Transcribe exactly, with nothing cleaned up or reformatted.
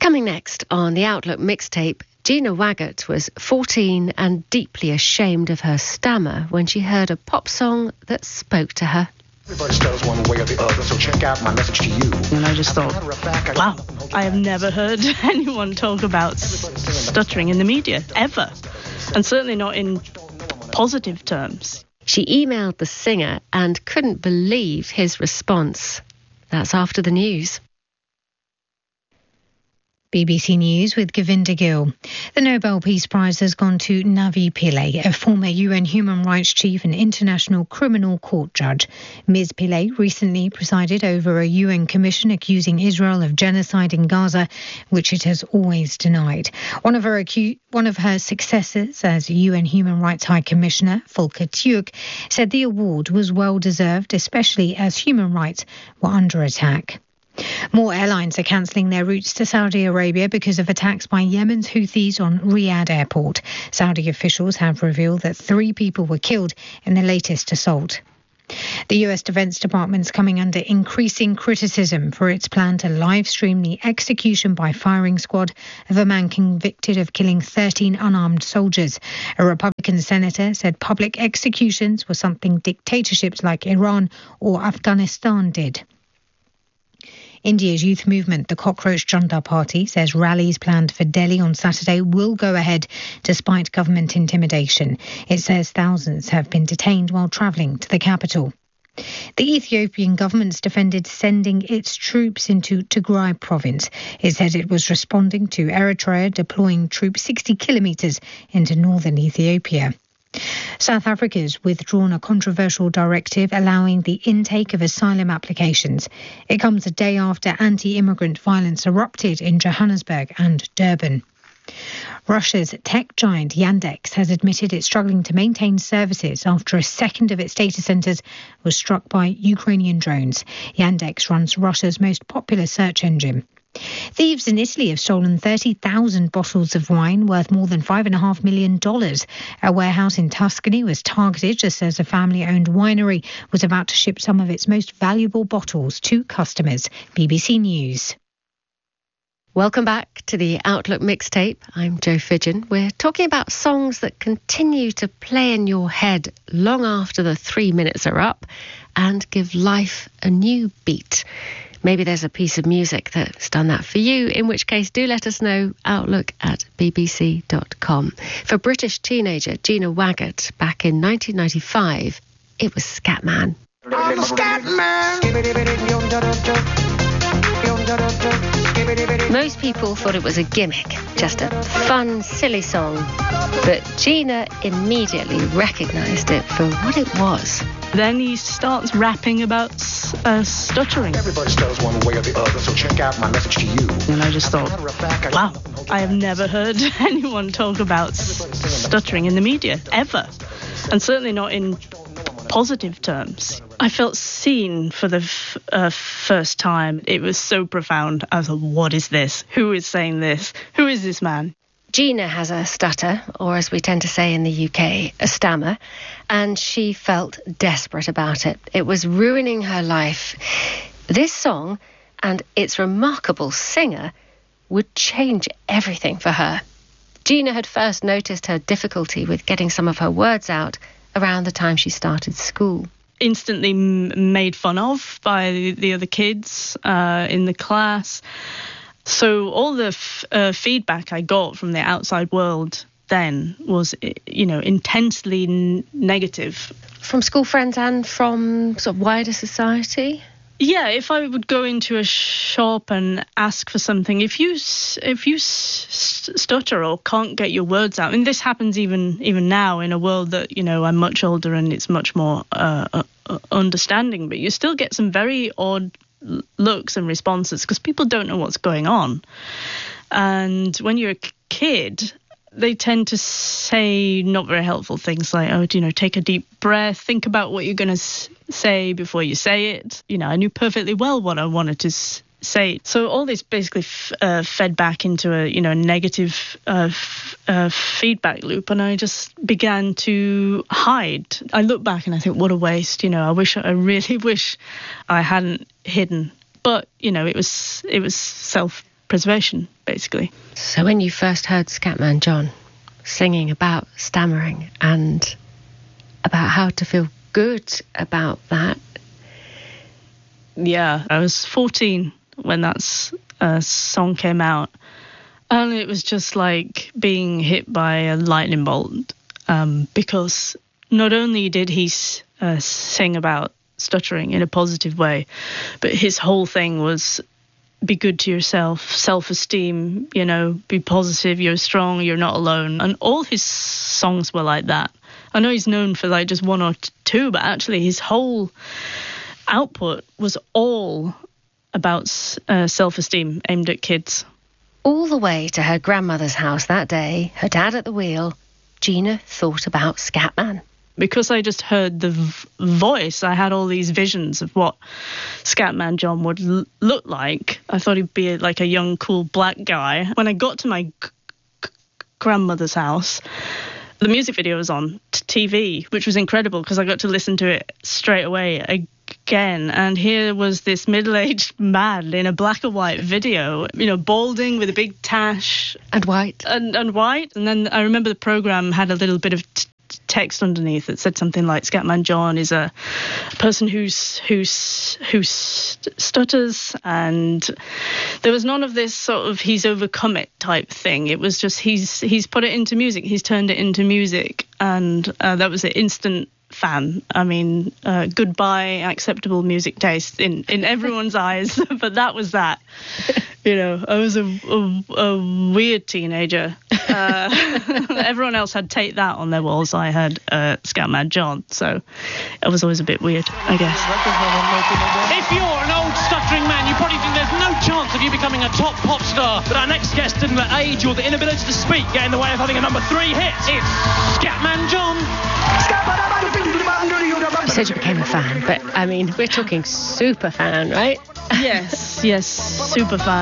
Coming next on the Outlook mixtape, Gina Waggett was fourteen and deeply ashamed of her stammer when she heard a pop song that spoke to her. Everybody stutters one way or the other, so check out my message to you. And I just thought, wow, I have never heard anyone talk about stuttering in the media, ever. And certainly not in positive terms. She emailed the singer and couldn't believe his response. That's after the news. B B C News with Govinda Gill. The Nobel Peace Prize has gone to Navi Pillay, a former U N human rights chief and international criminal court judge. Miz Pillay recently presided over a U N commission accusing Israel of genocide in Gaza, which it has always denied. One of her acu- one of her successors as U N Human Rights High Commissioner, Volker Turk, said the award was well deserved, especially as human rights were under attack. More airlines are cancelling their routes to Saudi Arabia because of attacks by Yemen's Houthis on Riyadh airport. Saudi officials have revealed that three people were killed in the latest assault. The U S Defense Department is coming under increasing criticism for its plan to live stream the execution by firing squad of a man convicted of killing thirteen unarmed soldiers. A Republican senator said public executions were something dictatorships like Iran or Afghanistan did. India's youth movement, the Cockroach Junta Party, says rallies planned for Delhi on Saturday will go ahead despite government intimidation. It says thousands have been detained while travelling to the capital. The Ethiopian government's defended sending its troops into Tigray province. It said it was responding to Eritrea deploying troops sixty kilometres into northern Ethiopia. South Africa's withdrawn a controversial directive allowing the intake of asylum applications. It comes a day after anti-immigrant violence erupted in Johannesburg and Durban. Russia's tech giant Yandex has admitted it's struggling to maintain services after a second of its data centres was struck by Ukrainian drones. Yandex runs Russia's most popular search engine. Thieves in Italy have stolen thirty thousand bottles of wine worth more than five point five million dollars. A warehouse in Tuscany was targeted just as a family-owned winery was about to ship some of its most valuable bottles to customers. B B C News. Welcome back to the Outlook mixtape. I'm Jo Fidgen. We're talking about songs that continue to play in your head long after the three minutes are up and give life a new beat. Maybe there's a piece of music that's done that for you, in which case do let us know, outlook at b b c dot com. For British teenager Gina Waggett back in nineteen ninety-five, it was Scatman. I'm a Scatman. Most people thought it was a gimmick, just a fun, silly song. But Gina immediately recognised it for what it was. Then he starts rapping about uh, stuttering. Everybody stutters one way or the other, so check out my message to you. And I just thought, wow, I have never heard anyone talk about stuttering in the media, ever. And certainly not in positive terms. I felt seen for the f- uh, first time. It was so profound. I was like, what is this? Who is saying this? Who is this man? Gina has a stutter, or as we tend to say in the U K, a stammer, and she felt desperate about it. It was ruining her life. This song and its remarkable singer would change everything for her. Gina had first noticed her difficulty with getting some of her words out around the time she started school. Instantly m- made fun of by the, the other kids uh, in the class. So all the f- uh, feedback I got from the outside world then was, you know, intensely n- negative. From school friends and from sort of wider society? Yeah, if I would go into a shop and ask for something, if you if you stutter or can't get your words out, and this happens even even now in a world that, you know, I'm much older and it's much more uh, uh, understanding, but you still get some very odd looks and responses because people don't know what's going on. And when you're a kid, they tend to say not very helpful things like, oh, you know, take a deep breath, think about what you're going to s- say before you say it. You know, I knew perfectly well what I wanted to s- say. So all this basically f- uh, fed back into a, you know, negative uh, f- uh, feedback loop, and I just began to hide. I look back and I think, what a waste. You know, I wish, I really wish I hadn't hidden. But, you know, it was it was self preservation, basically. So when you first heard Scatman John singing about stammering and about how to feel good about that. Yeah, I was fourteen when that uh, song came out, and it was just like being hit by a lightning bolt, um, because not only did he uh, sing about stuttering in a positive way, but his whole thing was be good to yourself, self-esteem, you know, be positive, you're strong, you're not alone. And all his songs were like that. I know he's known for like just one or two, but actually his whole output was all about uh, self-esteem aimed at kids. All the way to her grandmother's house that day, her dad at the wheel, Gina thought about Scatman. Because I just heard the v- voice, I had all these visions of what Scatman John would l- look like. I thought he'd be like a young, cool black guy. When I got to my g- g- grandmother's house, the music video was on t- T V, which was incredible because I got to listen to it straight away again. And here was this middle-aged man in a black and white video, you know, balding with a big tash. And white. And, and white. And then I remember the program had a little bit of T- text underneath that said something like Scatman John is a person who's who's who stutters, and there was none of this sort of he's overcome it type thing. It was just he's he's put it into music, he's turned it into music, and uh, that was an instant fan. I mean, uh, goodbye acceptable music taste in in everyone's eyes, but that was that. You know, I was a, a, a weird teenager. Uh, everyone else had Take That on their walls. I had uh, Scatman John, so it was always a bit weird, I guess. If you're an old stuttering man, you probably think there's no chance of you becoming a top pop star. But our next guest didn't let age or the inability to speak get in the way of having a number three hit. It's Scatman John. You said you became a fan, but I mean, we're talking super fan, right? Yes, yes, super fan.